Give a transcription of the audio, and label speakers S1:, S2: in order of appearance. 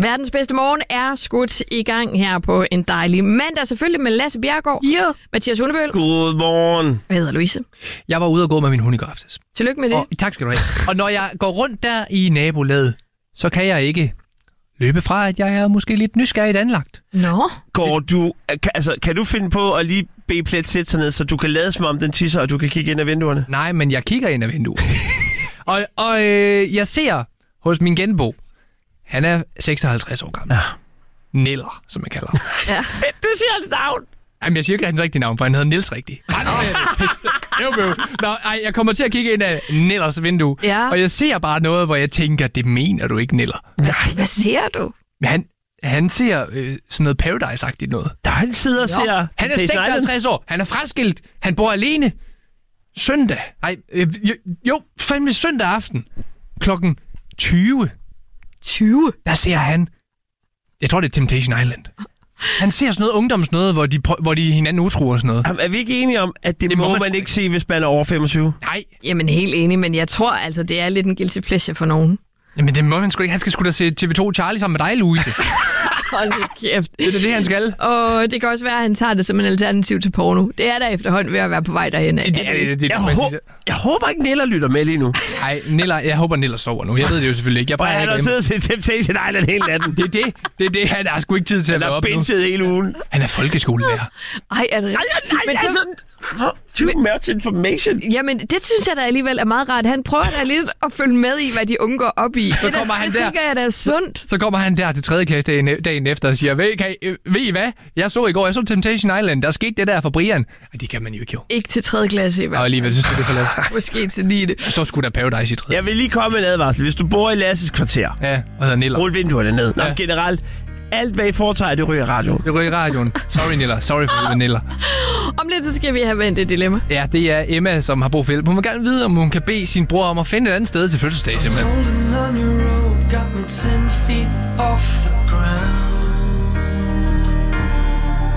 S1: Verdens bedste morgen er skudt i gang her på en dejlig mandag. Selvfølgelig med Lasse Bjerregaard.
S2: Ja.
S1: Mathias Hundebøl.
S3: Godmorgen.
S1: Jeg hedder Louise.
S2: Jeg var ude og gå med min hund i går aftes.
S1: Tillykke med det.
S2: Og, tak skal du have. Og når jeg går rundt der i nabolaget, så kan jeg ikke løbe fra, at jeg er måske lidt nysgerrigt anlagt.
S1: Nå.
S3: Går du, kan du finde på at lige bede plet sætte sig ned, så du kan lade som om den tisser, og du kan kigge ind ad vinduerne?
S2: Nej, men jeg kigger ind ad vinduet. og jeg ser hos min genbo, han er 56 år gammel.
S3: Ja.
S2: Neller, som jeg kalder ham.
S1: Ja.
S3: Fedt, du siger hans navn.
S2: Jamen, jeg siger ikke hans rigtige navn, for han hedder Niels rigtigt. Jeg kommer til at kigge ind ad Nellers vindue, og jeg ser bare noget, hvor jeg tænker, det mener du ikke, Neller.
S1: Hvad ser du?
S2: Men han ser sådan noget Paradise-agtigt noget.
S3: Der han sidder og ser...
S2: Han er 56 år. Han er fraskilt. Han bor alene. Søndag. Fandme søndag aften. Klokken 20.
S1: 20?
S2: Der ser han... Jeg tror, det er Temptation Island. Han ser sådan noget ungdomsnøde, hvor de hinanden utro og sådan noget.
S3: Jamen, er vi ikke enige om, at det må man ikke se, hvis man er over 25?
S2: Nej.
S1: Jamen, helt enig, men jeg tror altså, det er lidt en guilty pleasure for nogen.
S2: Jamen, det må man sgu ikke. Han skal sgu da se TV2 Charlie sammen med dig, Louise.
S1: Hold kæft.
S2: Det er det, han skal.
S1: Og det kan også være, at han tager det som en alternativ til porno. Det er der efterhånden ved at være på vej derhen.
S3: Jeg håber ikke, Neller lytter med lige nu.
S2: Nej, jeg håber, Neller sover nu. Jeg ved det jo selvfølgelig ikke.
S3: Han har siddet og set Temptation Island hele natten.
S2: Det er det. Han har sgu ikke tid til at være op nu.
S3: Han har binget hele ugen.
S2: Han er folkeskolelærer.
S1: Ej, er det rigtigt?
S3: Nej, altså... Too much information.
S1: Jamen, det synes jeg da alligevel er meget rart. Han prøver da lidt at følge med i, hvad de unge går op i.
S2: Så kommer han der.
S1: Det tænker jeg, der er sundt.
S2: Så kommer han der til 3. klasse dagen efter og siger, ved I hvad? Jeg så Temptation Island. Der skete det der for Brian. Og det kan man jo ikke, jo.
S1: Ikke til 3. klasse i hvert fald.
S2: Og alligevel synes du, det er for lavt.
S1: Måske til 9.
S2: Så skulle der Paradise i 3.
S3: Jeg vil lige komme med en advarsel. Hvis du bor i Lasses kvarter.
S2: Ja, hvad hedder Neller?
S3: Rul vinduerne ned. Nå, generelt. Alt, hvad I foretager, det ryger i radioen.
S2: Det ryger i radioen. Sorry, Neller. Sorry for det, Neller.
S1: Om lidt, så skal vi have vendt et dilemma.
S2: Ja, det er Emma, som har brug for hjælp. Hun vil gerne vide, om hun kan bede sin bror om at finde et andet sted til fødselsdag, simpelthen.